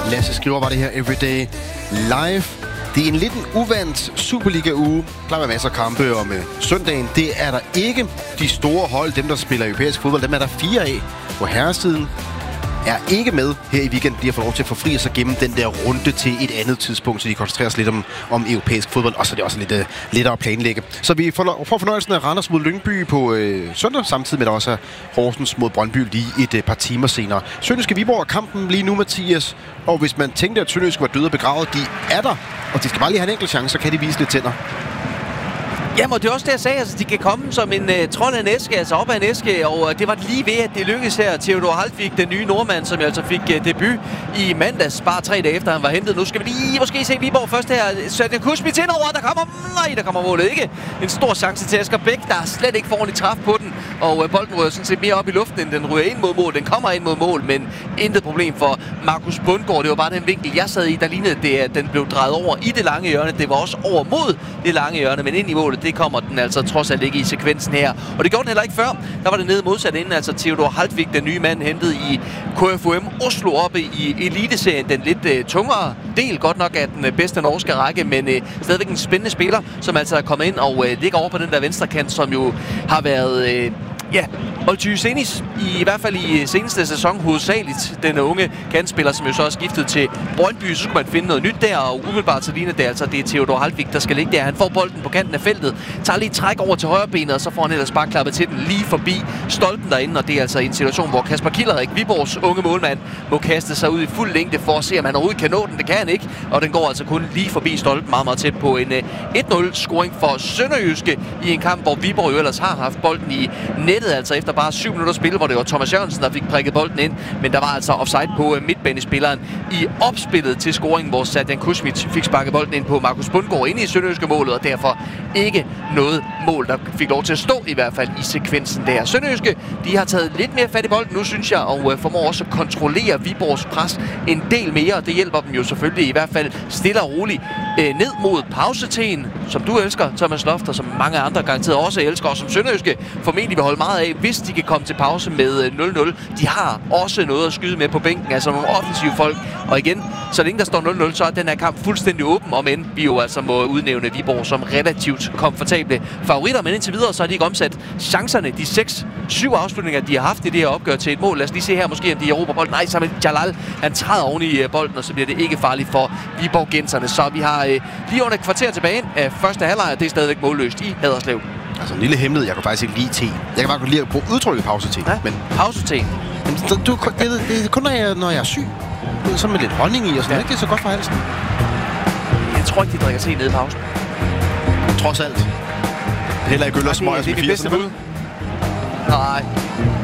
Lasse Skriver var det her Everyday Live. Det er en lidt uvant Superliga-uge. Der plejer at være masser af kampe om søndagen. Det er der ikke. De store hold, dem der spiller europæisk fodbold, dem er der 4 af på herresiden. Er ikke med her i weekenden. De har fået lov til at få fri og så gemme den der runde til et andet tidspunkt, så de koncentrerer sig lidt om europæisk fodbold, og så er det også lidt lettere at planlægge. Så vi får fornøjelsen af Randers mod Lyngby på søndag, samtidig med der også er Horsens mod Brøndby lige et par timer senere. Sønderjyske Viborg er kampen lige nu, Mathias. Og hvis man tænkte, at Sønderjyske var døde og begravet, de er der, og de skal bare lige have en enkelt chance, så kan de vise lidt tænder. Jamen, det er også det, jeg sagde. Altså, de kan komme som en trold af en æske, altså op af en æske, og det var lige ved, at det lykkedes her. Theodor Haltvik, den nye nordmand, som altså fik debut i mandags, bare 3 dage efter han var hentet. Nu skal vi lige måske se Viborg først her. Sadan Kusmits indover, der kommer målet ikke. En stor chance til Asger Bæk, der slet ikke får ordentligt træf på den, og bolden ryger sådan set mere op i luften, end den ryger ind mod mål. Den kommer ind mod mål, men intet problem for Markus Bundgaard. Det var bare den vinkel, jeg sad i, der lignede det, at den blev drejet over i det lange hjørne. Det var også over mod det lange hjørne, men ind i målet, det kommer den altså trods alt ikke i sekvensen her. Og det gjorde den heller ikke før. Der var det nede modsat inden, altså Theodor Haltvik, den nye mand, hentet i KFUM Oslo oppe i Eliteserien. Den lidt tungere del, godt nok af den bedste norske række, men stadigvæk en spændende spiller, som altså er kommet ind og ligger over på den der venstre kant, som jo har været... Olty Senis, i hvert fald i seneste sæson hovedsageligt, den unge kantspiller, som jo så er skiftet til Brøndby, så skulle man finde noget nyt der, og umiddelbart så ligner det altså, det er Theodor Haltvik, der skal ligge der. Han får bolden på kanten af feltet, tager lige træk over til højre benet, og så får han ellers bare klappet til den lige forbi stolpen derinde, og det er altså en situation, hvor Kasper Kilderik, Viborgs unge målmand, må kaste sig ud i fuld længde for at se, om han overhovedet kan nå den. Det kan han ikke, og den går altså kun lige forbi stolpen, meget, meget tæt på en 1-0-scoring for Sønderjyske i en kamp, hvor Viborg jo ellers har haft bolden i nettet, altså efter bare 7 minutter spil, hvor det var Thomas Jørgensen, der fik prikket bolden ind, men der var altså offside på midtbanespilleren i opspillet til scoringen, hvor Sadan Kusmits fik sparket bolden ind på Markus Bundgaard inde i Sønderjyske målet, og derfor ikke noget mål, der fik lov til at stå i hvert fald i sekvensen der. Sønderjyske, de har taget lidt mere fat i bolden nu, synes jeg, og formår også at kontrollere Viborgs pres en del mere, og det hjælper dem jo selvfølgelig i hvert fald stille og roligt ned mod pauseteen, som du elsker, Thomas Loft, og som mange andre garanteret også elsker, og som Sønderjyske formentlig vil holde meget af, hvis de kan komme til pause med 0-0. De har også noget at skyde med på bænken, altså nogle offensive folk. Og igen, så længe der står 0-0, så er den her kamp fuldstændig åben, om end vi jo altså må udnævne Viborg som relativt komfortable favoritter. Men indtil videre, så har de ikke omsat chancerne, de 6-7 afslutninger, de har haft i det her opgør til et mål. Lad os lige se her måske, om de erobrer bolden. Nej, Samuel Jalal, han træder oven i bolden, og så bliver det ikke farligt for Viborg-genserne. Så vi har lige under et kvarter tilbage af første halvleg, og det er stadigvæk målløst i Haderslev. Altså en lille hemmelighed, jeg kan faktisk ikke lide te. Jeg kan bare godt lide at bruge udtrykket pause-te. Ja, men pause-te? Det er kun, når jeg er syg. Så med lidt honning i og sådan. Ja. Det er så godt for halsen. Jeg tror ikke, de drikker te nede i pausen. Trods alt. Heller ikke øl og smøger, som i 80'erne. Nej.